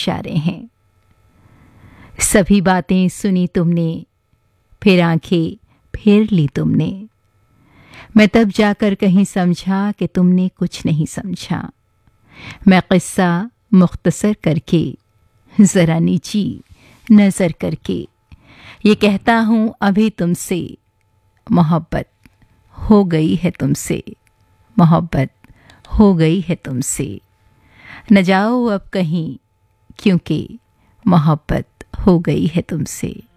इशारे हैं। सभी बातें सुनी तुमने, फिर आंखें फेर ली तुमने। मैं तब जाकर कहीं समझा कि तुमने कुछ नहीं समझा। मैं किस्सा मुख्तसर करके, ज़रा नीची नज़र करके, ये कहता हूँ अभी तुमसे, मोहब्बत हो गई है तुमसे, मोहब्बत हो गई है तुमसे। न जाओ अब कहीं, क्योंकि मोहब्बत हो गई है तुमसे।